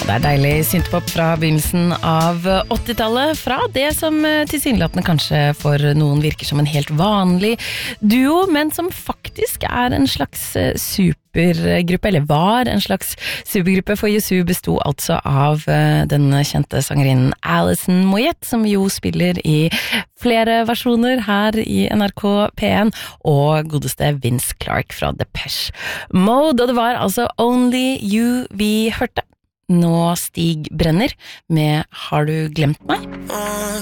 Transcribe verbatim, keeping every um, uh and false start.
Det er deilig syntpop fra begynnelsen av åttitallet, fra det som tilsynelatende kanskje for noen virker som en helt vanlig duo, men som faktisk er en slags supergruppe, eller var en slags supergruppe, for U two bestod altså av den kjente sangerinnen Alison Moyet, som jo spiller i flere versjoner her i N R K P one, og godeste Vince Clarke fra Depeche Mode, og det var altså Only You vi hørte. Nå Stig Brenner med Har du glemt meg?